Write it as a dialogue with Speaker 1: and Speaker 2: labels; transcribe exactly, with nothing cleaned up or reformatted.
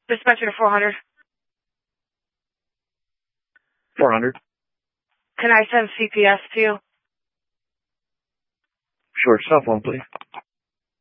Speaker 1: Dispatcher to four hundred.
Speaker 2: four hundred.
Speaker 1: Can I send C P S to you?
Speaker 2: Sure, cell phone, please.